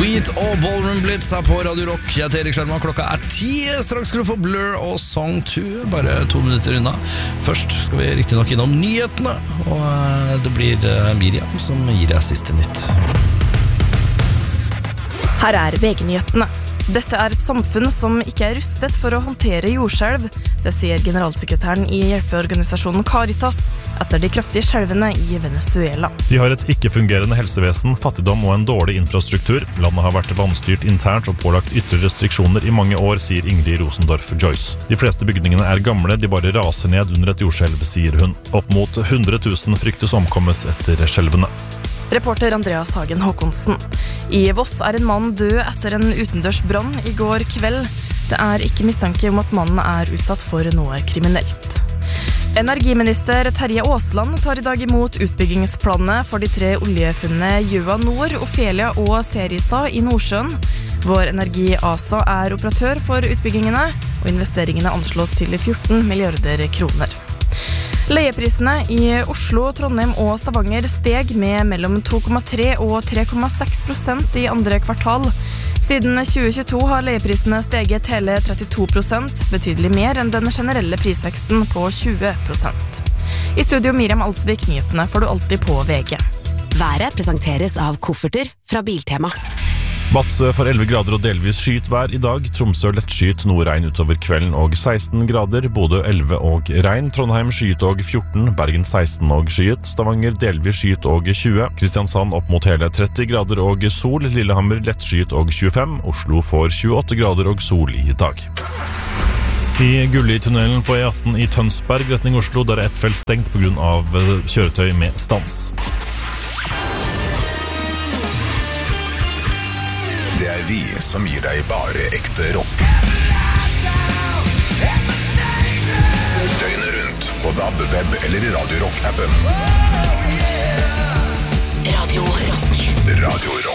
Sweet og Ballroom Blitz er på Radio Rock. Jeg heter Erik Skjerma, klokka er 10. Straks skal du få Blur og Song 2, bare 2 minutter unna. Først skal vi riktig nok innom nyhetene, og det blir Miriam som gir deg siste nytt. Her er VG-nyhetene. Dette er et samfunn som ikke er rustet for å håndtere jordskjelv. Det sier generalsekretæren i hjelpeorganisasjonen Caritas etter de kraftige skjelvene i Venezuela. De har et ikke-fungerende helsevesen, fattigdom og en dårlig infrastruktur. Landet har vært vanstyrt internt og pålagt ytre restriksjoner i mange år, sier Ingrid Rosendorff-Joyce. De fleste bygningene er gamle, de bare raser ned under et jordskjelv, sier hun. Opp mot 100 000 fryktes omkommet etter skjelvene. Reporter Andreas Hagen Håkonsen. I Voss er en mann død etter en utendørs brann i går kveld. Det er ikke mistanke om at mannen er utsatt for noe kriminelt. Energiminister Terje Aasland tar i dag imot utbyggingsplanene for de 3 oljefunnene Gjøa Nord, Ofelia og Serisa i Nordsjøen. Vår Energi ASA er operatør for utbyggingene, og investeringene anslås til 14 milliarder kroner. Leieprisene i Oslo, Trondheim og Stavanger steg med mellom 2,3 og 3,6% i andre kvartal. Siden 2022 har leieprisene steget hele 32%, betydelig mer enn den generelle prisveksten på 20%. I studio Miriam Alsvik, nyhetene får du alltid på VG. Været presenteres av kofferter fra Biltema. Vadsø for 11 grader og delvis skyet vær i dag. Tromsø lettskyet, noe regn utover kvelden og 16 grader. Bodø 11 og regn. Trondheim skyet og 14. Bergen 16 og skyet. Stavanger delvis skyet og 20. Kristiansand opp mot hele 30 grader og sol. Lillehammer lettskyet og 25. Oslo får 28 grader og sol i dag. I Gulli-tunnelen på E18 i Tønsberg, retning Oslo, der er ett felt stengt på grunn av kjøretøy med stans. Det er vi som gir deg bare ekte rock. Døgnet rundt på DAB, web eller Radio Rock-appen. Radio Rock. Radio Rock.